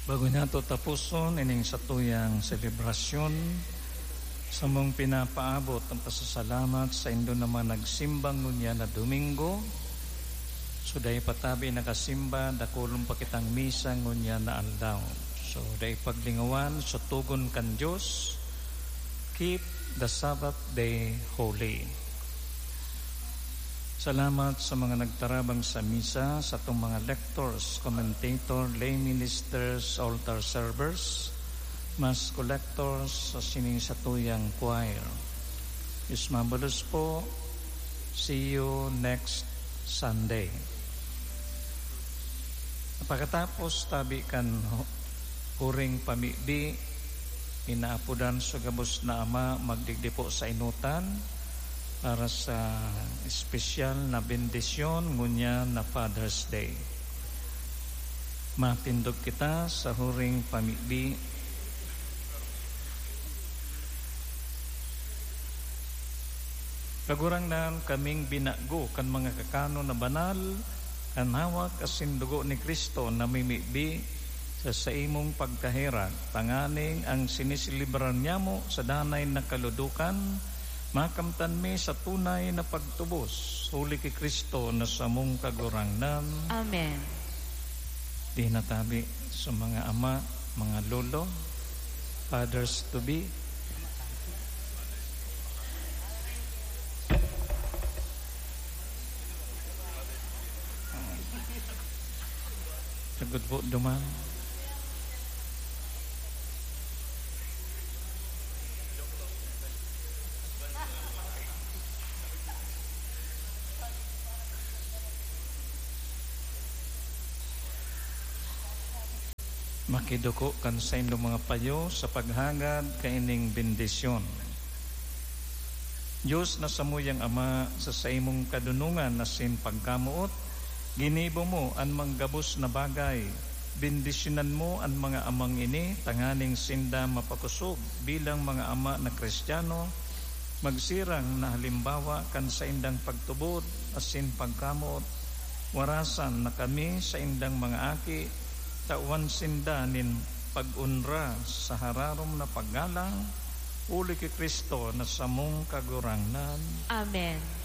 Bago nato tapuson ining satuyang selebrasyon, sa mong pinapaabot ang pasasalamat sa indo naman nagsimbang nunya na Domingo, so day patabi nakasimba, dakulong pa kitang misa ngunya na aldaw. So day paglingawan, so tugon kan Diyos, keep the Sabbath day holy. Salamat sa mga nagtarabang sa misa, sa itong mga lectors, commentator, lay ministers, altar servers, mass collectors, sa sining satuyang choir. Diyos mabalos po. See you next Sunday. Pagkatapos tabi kan huring pamibi, inaapudan sa gabos na ama magdigdi po sa inutan para sa espesyal na bendisyon ngunya na Father's Day. Matindog kita sa huring pamibi. Kagurang na kaming binago kan mga kakano na banal, kan hawak asin dugo ni Kristo na mimibi sa imong pagkahirag. Tanganing ang sinisilibran niya mo sa danay na kaludukan, makamtan mi sa tunay na pagtubos. Huli kay Kristo na sa mong kagurangnan. Amen. Di natabi sa mga ama, mga lolo, fathers to be. Sagot po duman. Makiduko kan sa inyong mga payo sa paghangad kaining bendisyon. Diyos na samuyang Ama, sa imong kadunungan na sin pagkamuot, ginibo mo ang manggabos na bagay. Bendisyonan mo ang mga amang ini, tanganing sinda mapakusog bilang mga ama na Kristiyano, magsirang na halimbawa kan sa indang pagtubod asin pagkamuot. Warasan na kami sa indang mga aki, tawan sinda nin pag-unra sa hararom na paggalang, uli kay Kristo na samong kagurangnan. Amen.